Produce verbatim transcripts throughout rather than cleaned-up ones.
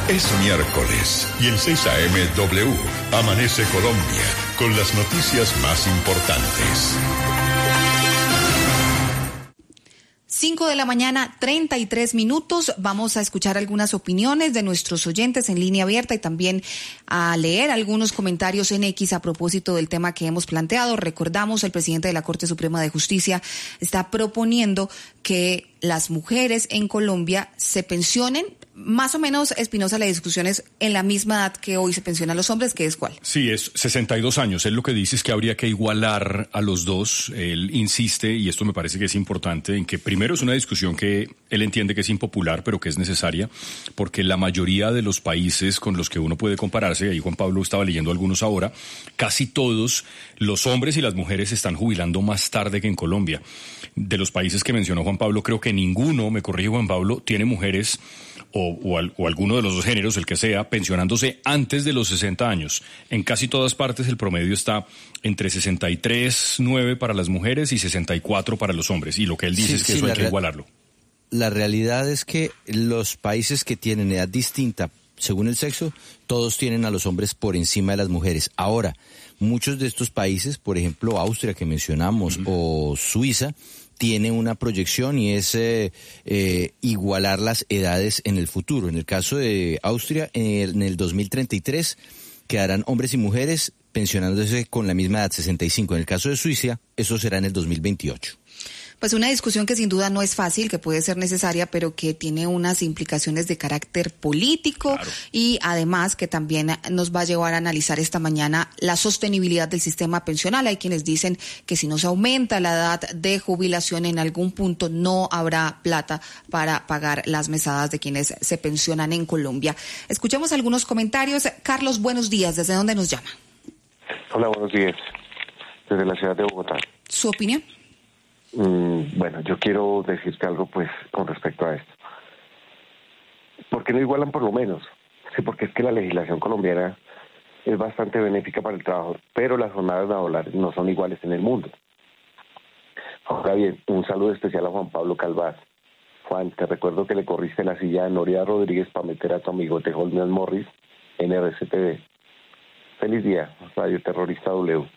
Es miércoles y en seis a eme W Amanece Colombia con las noticias más importantes. cinco de la mañana, treinta y tres minutos. Vamos a escuchar algunas opiniones de nuestros oyentes en línea abierta y también a leer algunos comentarios en X a propósito del tema que hemos planteado. Recordamos, el presidente de la Corte Suprema de Justicia está proponiendo que las mujeres en Colombia se pensionen. Más o menos, Espinosa, la discusión es en la misma edad que hoy se pensionan los hombres, ¿que es cuál? Sí, es sesenta y dos años. Él lo que dice es que habría que igualar a los dos. Él insiste, y esto me parece que es importante, en que primero es una discusión que él entiende que es impopular, pero que es necesaria, porque la mayoría de los países con los que uno puede compararse, ahí Juan Pablo estaba leyendo algunos ahora, casi todos los hombres y las mujeres se están jubilando más tarde que en Colombia. De los países que mencionó Juan Pablo, creo que ninguno, me corrige Juan Pablo, tiene mujeres O, o, al, o alguno de los dos géneros, el que sea, pensionándose antes de los sesenta años. En casi todas partes el promedio está entre sesenta y tres punto nueve para las mujeres y sesenta y cuatro para los hombres. Y lo que él dice sí, es que sí, eso hay que re- igualarlo. La realidad es que los países que tienen edad distinta según el sexo, todos tienen a los hombres por encima de las mujeres. Ahora, muchos de estos países, por ejemplo Austria que mencionamos, uh-huh. o Suiza, tiene una proyección y es eh, eh, igualar las edades en el futuro. En el caso de Austria, en el dos mil treinta y tres quedarán hombres y mujeres pensionándose con la misma edad, sesenta y cinco. En el caso de Suiza, eso será en el dos mil veintiocho. Pues una discusión que sin duda no es fácil, que puede ser necesaria, pero que tiene unas implicaciones de carácter político, claro. Y además que también nos va a llevar a analizar esta mañana la sostenibilidad del sistema pensional. Hay quienes dicen que si no se aumenta la edad de jubilación en algún punto no habrá plata para pagar las mesadas de quienes se pensionan en Colombia. Escuchemos algunos comentarios. Carlos, buenos días. ¿Desde dónde nos llama? Hola, buenos días. Desde la ciudad de Bogotá. ¿Su opinión? Mm, bueno, yo quiero decirte algo, pues, con respecto a esto. ¿Por qué no igualan por lo menos? Sí, porque es que la legislación colombiana es bastante benéfica para el trabajo, pero las jornadas laborales no son iguales en el mundo. Ahora bien, un saludo especial a Juan Pablo Calvás. Juan, te recuerdo que le corriste la silla a Noria Rodríguez para meter a tu amigote Holmes Morris en R C T V. Feliz día, Radio Terrorista W.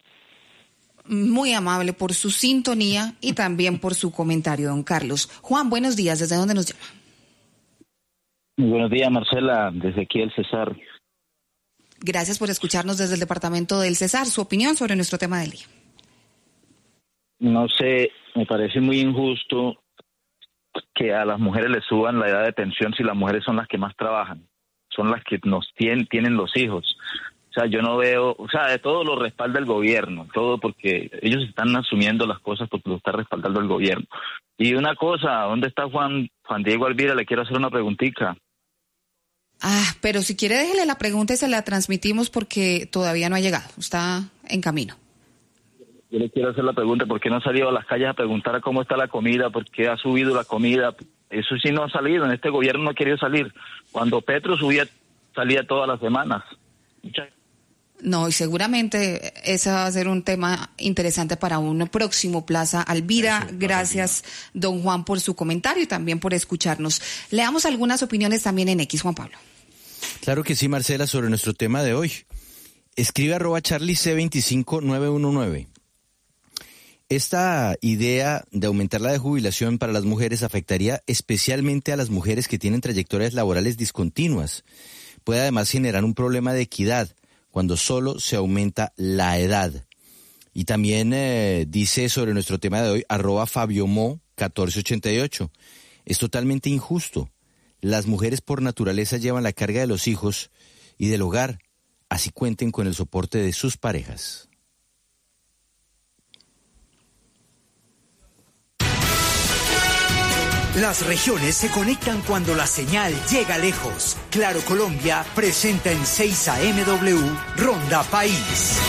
Muy amable por su sintonía y también por su comentario, don Carlos. Juan, buenos días. ¿Desde dónde nos llama? Muy buenos días, Marcela, desde aquí el Cesar. Gracias por escucharnos desde el departamento del Cesar. Su opinión sobre nuestro tema del día. No sé, me parece muy injusto que a las mujeres les suban la edad de pensión si las mujeres son las que más trabajan, son las que nos tienen, tienen los hijos. O sea, yo no veo, o sea, de todo lo respalda el gobierno, todo porque ellos están asumiendo las cosas porque lo está respaldando el gobierno. Y una cosa, ¿dónde está Juan Juan Diego Alvira? Le quiero hacer una preguntita. Ah, pero si quiere déjele la pregunta y se la transmitimos porque todavía no ha llegado, está en camino. Yo le quiero hacer la pregunta, ¿por qué no ha salido a las calles a preguntar cómo está la comida? ¿Por qué ha subido la comida? Eso sí no ha salido, en este gobierno no ha querido salir. Cuando Petro subía, salía todas las semanas. Muchas No, y seguramente ese va a ser un tema interesante para un próximo Plaza Alvira. Eso, gracias, don Juan, por su comentario y también por escucharnos. Leamos algunas opiniones también en X, Juan Pablo. Claro que sí, Marcela, sobre nuestro tema de hoy. Escribe arroba charlie c veinticinco nueve uno nueve. Esta idea de aumentar la de jubilación para las mujeres afectaría especialmente a las mujeres que tienen trayectorias laborales discontinuas. Puede además generar un problema de equidad cuando solo se aumenta la edad. Y también eh, dice sobre nuestro tema de hoy, arroba FabioMo catorce ochenta y ocho. Es totalmente injusto. Las mujeres por naturaleza llevan la carga de los hijos y del hogar, así cuenten con el soporte de sus parejas. Las regiones se conectan cuando la señal llega lejos. Claro Colombia presenta en seis a eme W Ronda País.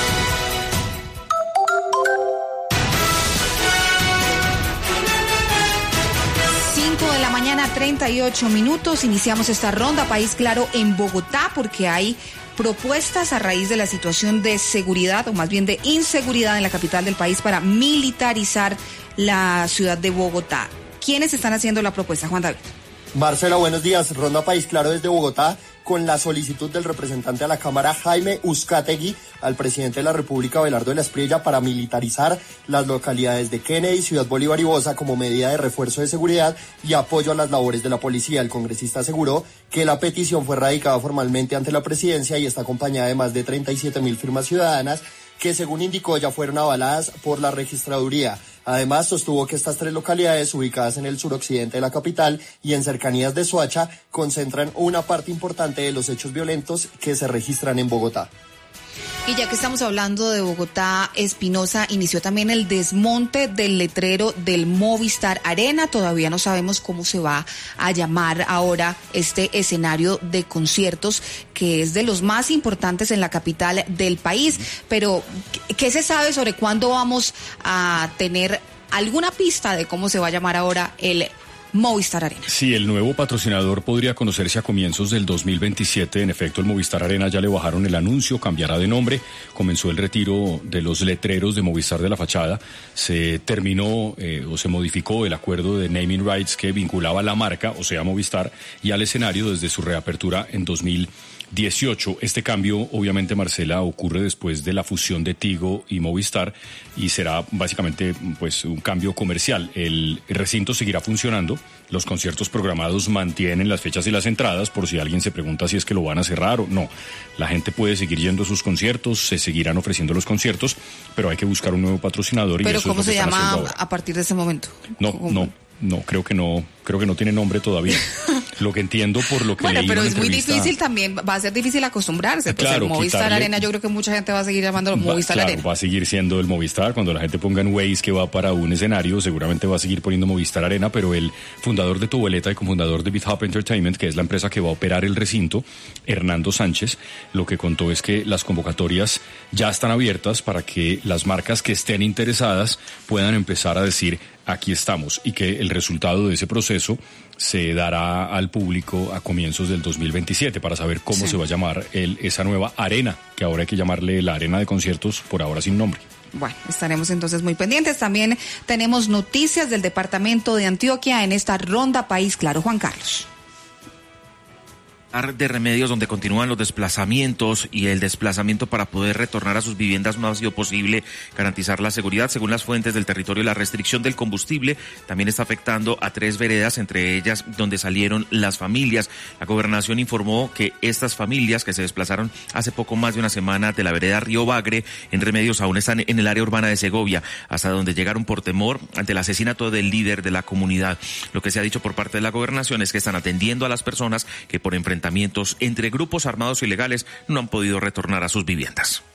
cinco de la mañana, treinta y ocho minutos. Iniciamos esta Ronda País, claro, en Bogotá, porque hay propuestas a raíz de la situación de seguridad, o más bien de inseguridad en la capital del país, para militarizar la ciudad de Bogotá. ¿Quiénes están haciendo la propuesta, Juan David? Marcela, buenos días. Ronda País Claro desde Bogotá, con la solicitud del representante a la Cámara, Jaime Uzcategui, al presidente de la República, Abelardo de la Espriella, para militarizar las localidades de Kennedy, Ciudad Bolívar y Bosa como medida de refuerzo de seguridad y apoyo a las labores de la policía. El congresista aseguró que la petición fue radicada formalmente ante la presidencia y está acompañada de más de treinta y siete mil firmas ciudadanas que, según indicó, ya fueron avaladas por la registraduría. Además, sostuvo que estas tres localidades, ubicadas en el suroccidente de la capital y en cercanías de Soacha, concentran una parte importante de los hechos violentos que se registran en Bogotá. Y ya que estamos hablando de Bogotá, Espinosa inició también el desmonte del letrero del Movistar Arena. Todavía no sabemos cómo se va a llamar ahora este escenario de conciertos, que es de los más importantes en la capital del país. Pero, ¿qué se sabe sobre cuándo vamos a tener alguna pista de cómo se va a llamar ahora el Movistar Arena? Sí, el nuevo patrocinador podría conocerse a comienzos del dos mil veintisiete. En efecto, el Movistar Arena ya le bajaron el anuncio, cambiará de nombre. Comenzó el retiro de los letreros de Movistar de la fachada. Se terminó eh, o se modificó el acuerdo de naming rights que vinculaba la marca, o sea, Movistar, y al escenario desde su reapertura en dos mil dieciocho. Este cambio, obviamente, Marcela, ocurre después de la fusión de Tigo y Movistar y será básicamente pues un cambio comercial. El recinto seguirá funcionando. Los conciertos programados mantienen las fechas y las entradas, por si alguien se pregunta si es que lo van a cerrar o no. La gente puede seguir yendo a sus conciertos, se seguirán ofreciendo los conciertos, pero hay que buscar un nuevo patrocinador. Y ¿Pero eso cómo es lo se que llama a partir de ese momento? No, no, no, creo que no, creo que no tiene nombre todavía. Lo que entiendo por lo que bueno, leí pero en es una muy entrevista... difícil también, va a ser difícil acostumbrarse. Pues claro, el Movistar quitarle... Arena, yo creo que mucha gente va a seguir llamándolo Va, Movistar claro, Arena. va a seguir siendo el Movistar. Cuando la gente ponga en Waze que va para un escenario, seguramente va a seguir poniendo Movistar Arena, pero el fundador de Tuboleta y cofundador de BitHop Entertainment, que es la empresa que va a operar el recinto, Hernando Sánchez, lo que contó es que las convocatorias ya están abiertas para que las marcas que estén interesadas puedan empezar a decir aquí estamos, y que el resultado de ese proceso se dará al público a comienzos del dos mil veintisiete para saber cómo sí. se va a llamar el, esa nueva arena, que ahora hay que llamarle la arena de conciertos, por ahora sin nombre. Bueno, estaremos entonces muy pendientes. También tenemos noticias del departamento de Antioquia en esta Ronda País Claro. Juan Carlos. De Remedios, donde continúan los desplazamientos y el desplazamiento para poder retornar a sus viviendas no ha sido posible garantizar la seguridad. Según las fuentes del territorio, la restricción del combustible también está afectando a tres veredas, entre ellas donde salieron las familias. La gobernación informó que estas familias que se desplazaron hace poco más de una semana de la vereda Río Bagre en Remedios aún están en el área urbana de Segovia, hasta donde llegaron por temor ante el asesinato del líder de la comunidad. Lo que se ha dicho por parte de la gobernación es que están atendiendo a las personas que por enfrentamientos entre grupos armados ilegales no han podido retornar a sus viviendas.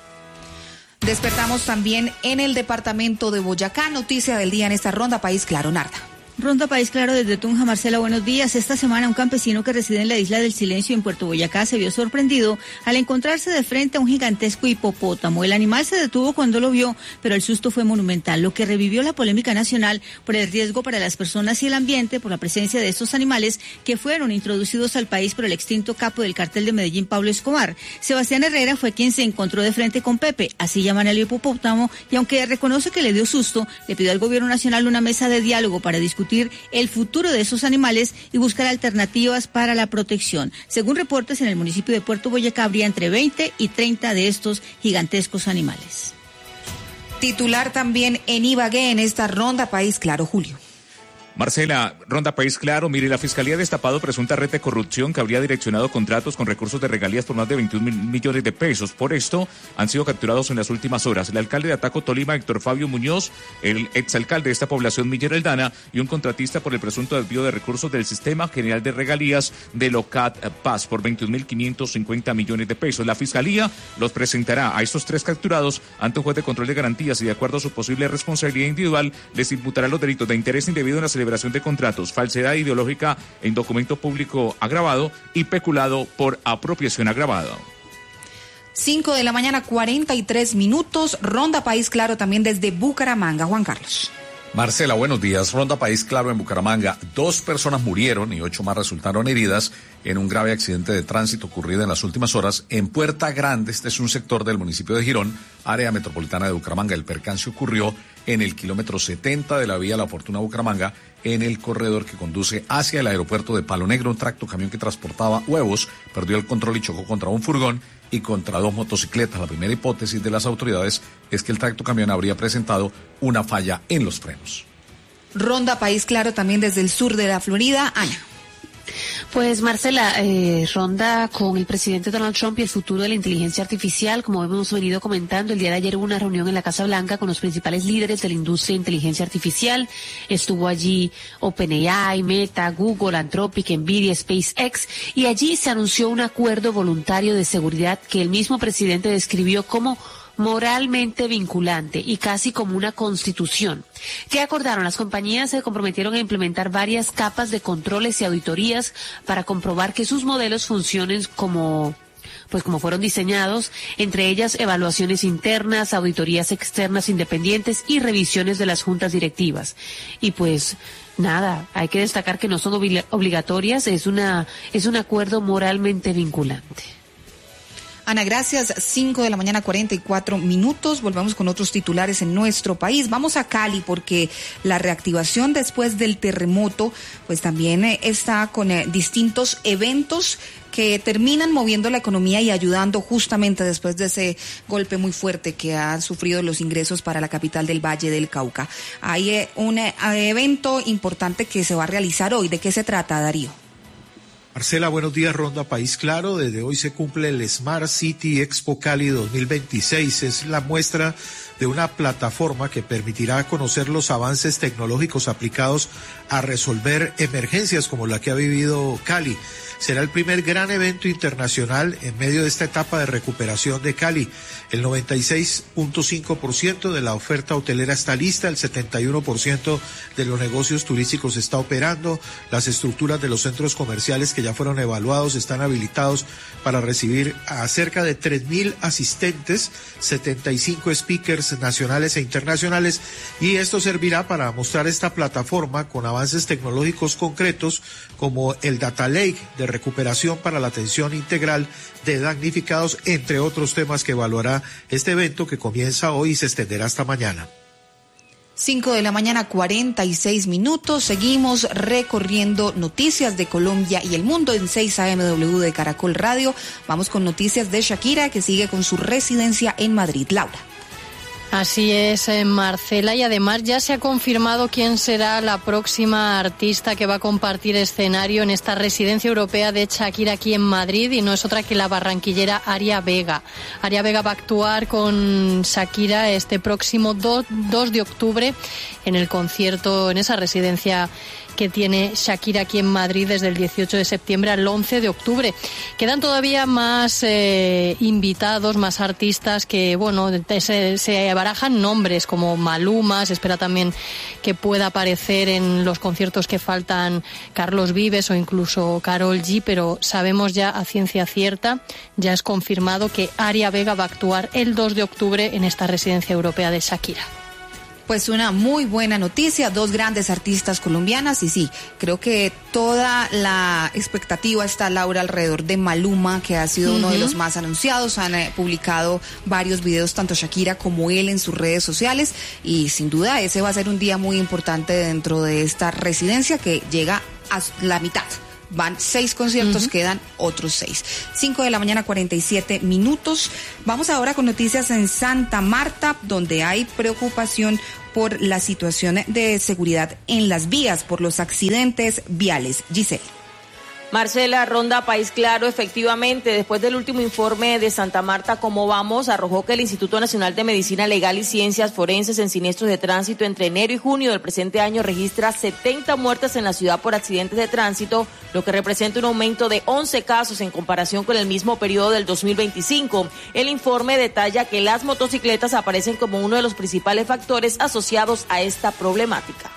Despertamos también en el departamento de Boyacá. Noticia del día en esta Ronda País Claro. Narda. Ronda País Claro desde Tunja. Marcela, buenos días. Esta semana un campesino que reside en la isla del Silencio en Puerto Boyacá se vio sorprendido al encontrarse de frente a un gigantesco hipopótamo. El animal se detuvo cuando lo vio, pero el susto fue monumental, lo que revivió la polémica nacional por el riesgo para las personas y el ambiente por la presencia de estos animales que fueron introducidos al país por el extinto capo del cartel de Medellín, Pablo Escobar. Sebastián Herrera fue quien se encontró de frente con Pepe, así llaman al hipopótamo, y aunque reconoce que le dio susto, le pidió al gobierno nacional una mesa de diálogo para discutir el futuro de esos animales y buscar alternativas para la protección. Según reportes, en el municipio de Puerto Boyacá habría entre veinte y treinta de estos gigantescos animales. Titular también en Ibagué en esta Ronda País Claro, Julio. Marcela, Ronda País Claro. Mire, la Fiscalía ha destapado presunta red de corrupción que habría direccionado contratos con recursos de regalías por más de veintiún mil millones de pesos. Por esto han sido capturados en las últimas horas el alcalde de Ataco, Tolima, Héctor Fabio Muñoz, el exalcalde de esta población, Miller Aldana, y un contratista por el presunto desvío de recursos del Sistema General de Regalías de Locat Paz por veintiún mil quinientos cincuenta millones de pesos. La Fiscalía los presentará a estos tres capturados ante un juez de control de garantías y, de acuerdo a su posible responsabilidad individual, les imputará los delitos de interés indebido en la celebración de contratos, falsedad ideológica en documento público agravado y peculado por apropiación agravada. cinco de la mañana, cuarenta y tres minutos. Ronda País Claro también desde Bucaramanga. Juan Carlos. Marcela, buenos días. Ronda País Claro en Bucaramanga. Dos personas murieron y ocho más resultaron heridas en un grave accidente de tránsito ocurrido en las últimas horas en Puerta Grande. Este es un sector del municipio de Girón, área metropolitana de Bucaramanga. El percance ocurrió en el kilómetro setenta de la vía La Fortuna Bucaramanga, en el corredor que conduce hacia el aeropuerto de Palo Negro. Un tracto camión que transportaba huevos perdió el control y chocó contra un furgón y contra dos motocicletas. La primera hipótesis de las autoridades es que el tracto camión habría presentado una falla en los frenos. Ronda País Claro también desde el sur de la Florida. Ana. Pues Marcela, eh, ronda con el presidente Donald Trump y el futuro de la inteligencia artificial. Como hemos venido comentando, el día de ayer hubo una reunión en la Casa Blanca con los principales líderes de la industria de inteligencia artificial. Estuvo allí OpenAI, Meta, Google, Anthropic, Nvidia, SpaceX, y allí se anunció un acuerdo voluntario de seguridad que el mismo presidente describió como moralmente vinculante y casi como una constitución. ¿Qué acordaron? Las compañías se comprometieron a implementar varias capas de controles y auditorías para comprobar que sus modelos funcionen como pues como fueron diseñados, entre ellas evaluaciones internas, auditorías externas independientes y revisiones de las juntas directivas. Y pues nada, hay que destacar que no son obli- obligatorias, es una es un acuerdo moralmente vinculante. Ana, gracias. cinco de la mañana, cuarenta y cuatro minutos. Volvemos con otros titulares en nuestro país. Vamos a Cali porque la reactivación después del terremoto pues también eh, está con eh, distintos eventos que terminan moviendo la economía y ayudando justamente después de ese golpe muy fuerte que han sufrido los ingresos para la capital del Valle del Cauca. Hay eh, un eh, evento importante que se va a realizar hoy. ¿De qué se trata, Darío? Marcela, buenos días, Ronda País Claro. Desde hoy se cumple el Smart City Expo Cali dos mil veintiséis. Es la muestra de una plataforma que permitirá conocer los avances tecnológicos aplicados a resolver emergencias como la que ha vivido Cali. Será el primer gran evento internacional en medio de esta etapa de recuperación de Cali. El noventa y seis punto cinco por ciento de la oferta hotelera está lista, el setenta y uno por ciento de los negocios turísticos está operando, las estructuras de los centros comerciales que ya fueron evaluados están habilitados para recibir a cerca de tres mil asistentes, setenta y cinco speakers nacionales e internacionales, y esto servirá para mostrar esta plataforma con avances tecnológicos concretos como el Data Lake de recuperación para la atención integral de damnificados, entre otros temas que evaluará este evento que comienza hoy y se extenderá hasta mañana. cinco de la mañana, cuarenta y seis minutos. Seguimos recorriendo noticias de Colombia y el mundo en seis A M W de Caracol Radio. Vamos con noticias de Shakira, que sigue con su residencia en Madrid. Laura. Así es, Marcela, y además ya se ha confirmado quién será la próxima artista que va a compartir escenario en esta residencia europea de Shakira aquí en Madrid, y no es otra que la barranquillera Aria Vega. Aria Vega va a actuar con Shakira este próximo dos de octubre en el concierto en esa residencia que tiene Shakira aquí en Madrid desde el dieciocho de septiembre al once de octubre. Quedan todavía más eh, invitados, más artistas que, bueno, se, se barajan nombres como Maluma. Se espera también que pueda aparecer en los conciertos que faltan Carlos Vives o incluso Karol G, pero sabemos ya a ciencia cierta, ya es confirmado que Aria Vega va a actuar el dos de octubre en esta residencia europea de Shakira. Pues una muy buena noticia, dos grandes artistas colombianas, y sí, creo que toda la expectativa está, Laura, alrededor de Maluma, que ha sido uh-huh. uno de los más anunciados. Han eh, publicado varios videos, tanto Shakira como él, en sus redes sociales, y sin duda ese va a ser un día muy importante dentro de esta residencia que llega a la mitad. Van seis conciertos, uh-huh. quedan otros seis. Cinco de la mañana, cuarenta y siete minutos. Vamos ahora con noticias en Santa Marta, donde hay preocupación por la situación de seguridad en las vías, por los accidentes viales. Giselle. Marcela, Ronda País Claro, efectivamente, después del último informe de Santa Marta, ¿Cómo vamos?, arrojó que el Instituto Nacional de Medicina Legal y Ciencias Forenses en siniestros de tránsito entre enero y junio del presente año registra setenta muertes en la ciudad por accidentes de tránsito, lo que representa un aumento de once casos en comparación con el mismo periodo del dos mil veinticinco. El informe detalla que las motocicletas aparecen como uno de los principales factores asociados a esta problemática.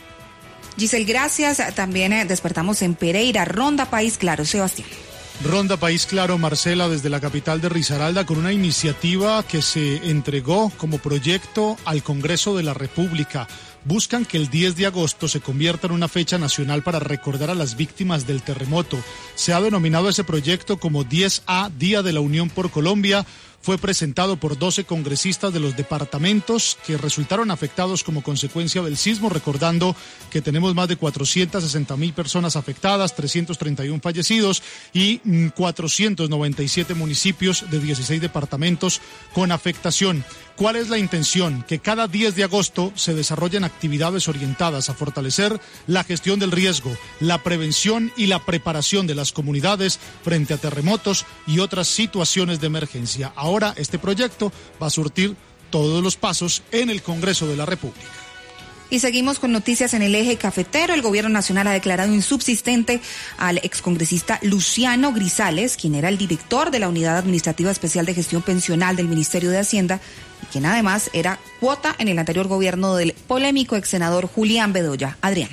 Giselle, gracias. También eh, despertamos en Pereira. Ronda País Claro, Sebastián. Ronda País Claro, Marcela, desde la capital de Risaralda, con una iniciativa que se entregó como proyecto al Congreso de la República. Buscan que el diez de agosto se convierta en una fecha nacional para recordar a las víctimas del terremoto. Se ha denominado ese proyecto como diez A, Día de la Unión por Colombia. fue presentado por doce congresistas de los departamentos que resultaron afectados como consecuencia del sismo, recordando que tenemos más de cuatrocientas sesenta mil personas afectadas, trescientos treinta y uno fallecidos y cuatrocientos noventa y siete municipios de dieciséis departamentos con afectación. ¿Cuál es la intención? Que cada diez de agosto se desarrollen actividades orientadas a fortalecer la gestión del riesgo, la prevención y la preparación de las comunidades frente a terremotos y otras situaciones de emergencia. Ahora este proyecto va a surtir todos los pasos en el Congreso de la República. Y seguimos con noticias en el eje cafetero. El gobierno nacional ha declarado insubsistente al excongresista Luciano Grisales, quien era el director de la Unidad Administrativa Especial de Gestión Pensional del Ministerio de Hacienda, y quien además era cuota en el anterior gobierno del polémico exsenador Julián Bedoya. Adrián.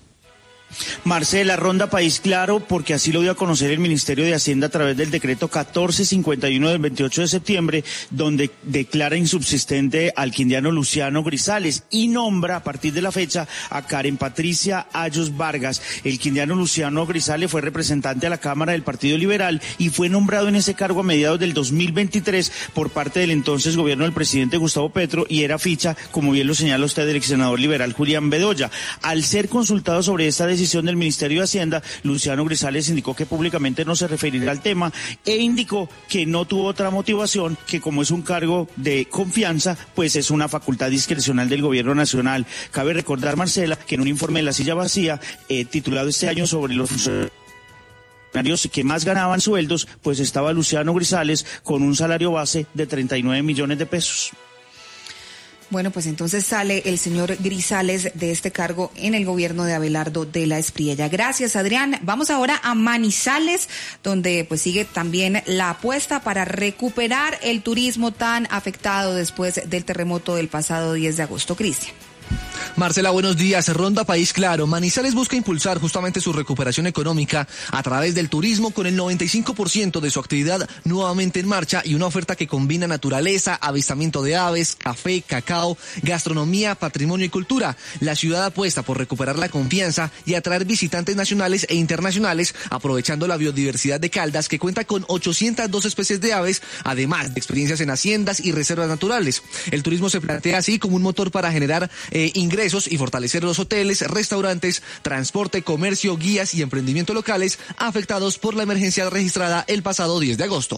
Marcela, Ronda País Claro, porque así lo dio a conocer el Ministerio de Hacienda a través del decreto catorce cincuenta y uno del veintiocho de septiembre, donde declara insubsistente al quindiano Luciano Grisales y nombra a partir de la fecha a Karen Patricia Ayos Vargas. El quindiano Luciano Grisales fue representante a la Cámara del Partido Liberal y fue nombrado en ese cargo a mediados del dos mil veintitrés por parte del entonces gobierno del presidente Gustavo Petro y era ficha, como bien lo señala usted, del ex senador liberal Julián Bedoya. Al ser consultado sobre esta decisión del Ministerio de Hacienda, Luciano Grisales indicó que públicamente no se referirá al tema e indicó que no tuvo otra motivación, que como es un cargo de confianza, pues es una facultad discrecional del gobierno nacional. Cabe recordar, Marcela, que en un informe de La Silla Vacía, eh, titulado este año sobre los funcionarios que más ganaban sueldos, pues estaba Luciano Grisales con un salario base de treinta y nueve millones de pesos. Bueno, pues entonces sale el señor Grisales de este cargo en el gobierno de Abelardo de la Espriella. Gracias, Adrián. Vamos ahora a Manizales, donde pues sigue también la apuesta para recuperar el turismo tan afectado después del terremoto del pasado diez de agosto. Cristian. Marcela, buenos días. Ronda País Claro. Manizales busca impulsar justamente su recuperación económica a través del turismo, con el noventa y cinco por ciento de su actividad nuevamente en marcha y una oferta que combina naturaleza, avistamiento de aves, café, cacao, gastronomía, patrimonio y cultura. La ciudad apuesta por recuperar la confianza y atraer visitantes nacionales e internacionales, aprovechando la biodiversidad de Caldas, que cuenta con ochocientas dos especies de aves, además de experiencias en haciendas y reservas naturales. El turismo se plantea así como un motor para generar eh, ingresos y fortalecer los hoteles, restaurantes, transporte, comercio, guías y emprendimiento locales afectados por la emergencia registrada el pasado diez de agosto.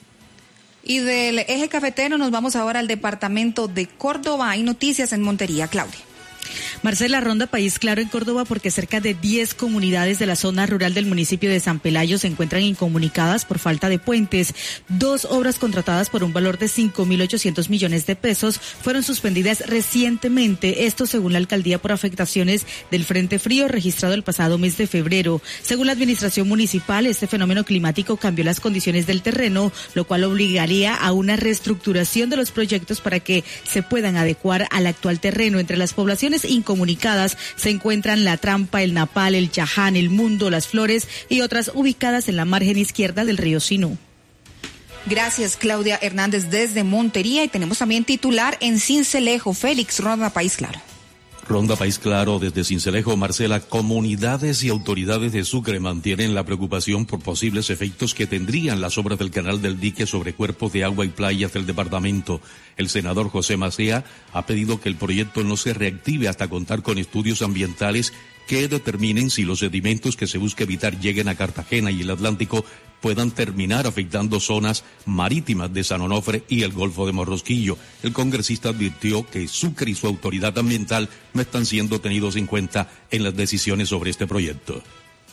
Y del eje cafetero nos vamos ahora al departamento de Córdoba. Hay noticias en Montería, Claudia. Marcela, Ronda País Claro en Córdoba, porque cerca de diez comunidades de la zona rural del municipio de San Pelayo se encuentran incomunicadas por falta de puentes. Dos obras contratadas por un valor de cinco mil ochocientos millones de pesos fueron suspendidas recientemente, esto según la alcaldía por afectaciones del frente frío registrado el pasado mes de febrero. Según la administración municipal, este fenómeno climático cambió las condiciones del terreno, lo cual obligaría a una reestructuración de los proyectos para que se puedan adecuar al actual terreno. Entre las poblaciones incomunicadas se encuentran La Trampa, El Napal, El Chaján, El Mundo, Las Flores y otras ubicadas en la margen izquierda del río Sinú. Gracias, Claudia Hernández, desde Montería. Y tenemos también titular en Sincelejo. Félix, Ronda País Claro. Ronda País Claro desde Sincelejo. Marcela, comunidades y autoridades de Sucre mantienen la preocupación por posibles efectos que tendrían las obras del canal del dique sobre cuerpos de agua y playas del departamento. El senador José Macea ha pedido que el proyecto no se reactive hasta contar con estudios ambientales que determinen si los sedimentos que se busca evitar lleguen a Cartagena y el Atlántico puedan terminar afectando zonas marítimas de San Onofre y el Golfo de Morrosquillo. El congresista advirtió que Sucre y su autoridad ambiental no están siendo tenidos en cuenta en las decisiones sobre este proyecto.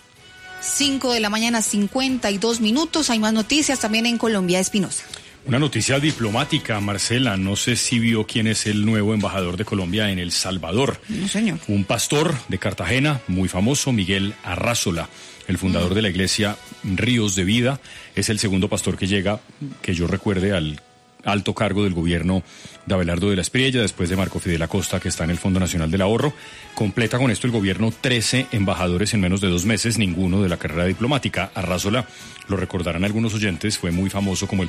Cinco de la mañana, cincuenta y dos minutos. Hay más noticias también en Colombia. Espinosa. Una noticia diplomática, Marcela. No sé si vio quién es el nuevo embajador de Colombia en El Salvador. No, señor. Un pastor de Cartagena, muy famoso, Miguel Arrázola, el fundador de la iglesia Ríos de Vida. Es el segundo pastor que llega, que yo recuerde, al alto cargo del gobierno de Abelardo de la Espriella, después de Marco Fidel Acosta, que está en el Fondo Nacional del Ahorro. Completa con esto el gobierno trece embajadores en menos de dos meses, ninguno de la carrera diplomática. Arrázola, lo recordarán algunos oyentes, fue muy famoso como el